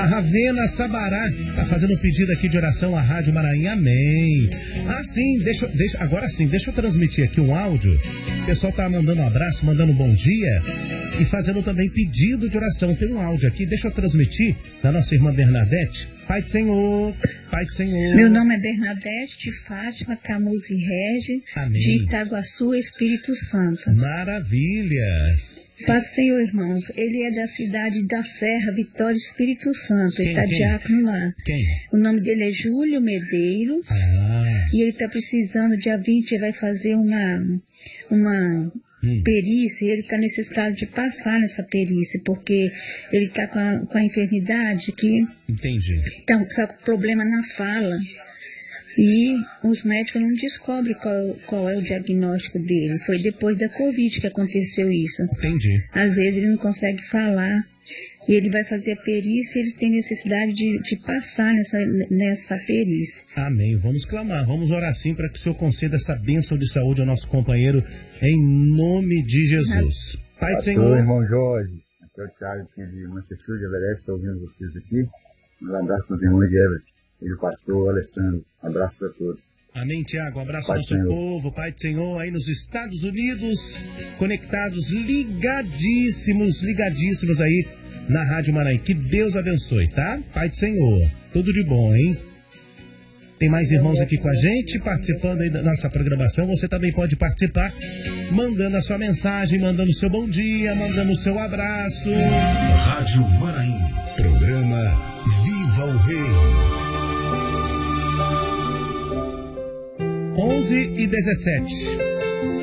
A Ravena Sabará tá fazendo um pedido aqui de oração à Rádio Maranhão. Amém. Sim, agora sim, deixa eu transmitir aqui um áudio. O pessoal tá mandando um abraço, mandando um bom dia e fazendo também pedido de oração. Tem um áudio aqui, deixa eu transmitir da nossa irmã Bernadette. Pai do Senhor, Pai do Senhor. Meu nome é Bernadette de Fátima Camus e Regi, de Itaguaçu, Espírito Santo. Maravilha. Pai do Senhor, irmãos, ele é da cidade da Serra, Vitória, Espírito Santo. Ele está diácono lá. Quem? O nome dele é Júlio Medeiros. E ele está precisando, dia 20, ele vai fazer uma perícia, e ele está necessitado de passar nessa perícia, porque ele está com a enfermidade que... Entendi. Então, está com problema na fala. E os médicos não descobrem qual é o diagnóstico dele. Foi depois da Covid que aconteceu isso. Entendi. Às vezes ele não consegue falar. E ele vai fazer a perícia e ele tem necessidade de passar nessa perícia. Amém. Vamos clamar, vamos orar sim para que o Senhor conceda essa bênção de saúde ao nosso companheiro, em nome de Jesus. Pai do Senhor. Irmão Jorge, aqui é o Thiago aqui de Manchester, de Everest, estou ouvindo vocês aqui. Um abraço para os irmãos de Everest e o pastor Alessandro. Abraços a todos. Amém, Tiago. Um abraço ao nosso povo, Pai do Senhor, aí nos Estados Unidos, conectados, ligadíssimos aí na Rádio Maranhão. Que Deus abençoe, tá? Pai do Senhor, tudo de bom, hein? Tem mais irmãos aqui com a gente, participando aí da nossa programação. Você também pode participar, mandando a sua mensagem, mandando o seu bom dia, mandando o seu abraço. Rádio Maranhão, programa Viva o Rei. 11h17.